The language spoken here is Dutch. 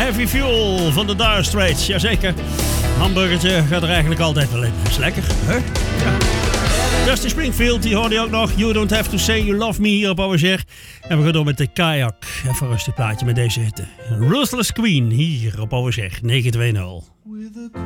Heavy Fuel van de Dire Straits. Jazeker. Hamburgertje gaat er eigenlijk altijd wel in. Is lekker, hè? Ja. Dusty Springfield, die hoorde je ook nog. You Don't Have To Say You Love Me hier op Ouwezer. En we gaan door met de Kayak. Even een rustig plaatje met deze hitte. Ruthless Queen hier op Ouwezer 920.